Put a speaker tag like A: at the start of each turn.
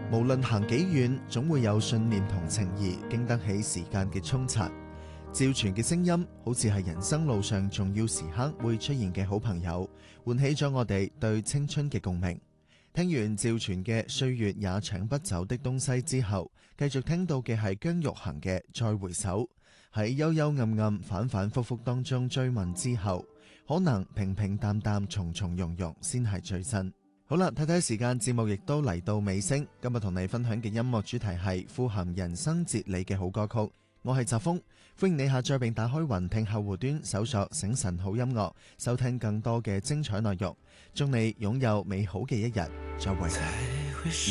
A: 無論行幾遠，總會有信念同情誼經得起時間嘅沖刷。趙傳嘅聲音好似係人生路上重要時刻會出現嘅好朋友，喚起咗我哋對青春嘅共鳴。聽完趙傳嘅《歲月也搶不走的東西》之後，繼續聽到嘅係姜育恒嘅《再回首》。喺幽幽暗暗、反反复复當中追問之後，可能平平淡淡、從從容容先係最真。好啦，睇睇時間，節目亦都嚟到尾聲。今日同你分享嘅音樂主題係富含人生哲理嘅好歌曲。我係澤峰，歡迎你下載並打開雲聽客戶端，搜索醒晨好音樂，收聽更多嘅精彩內容。祝你擁有美好嘅一日，再會。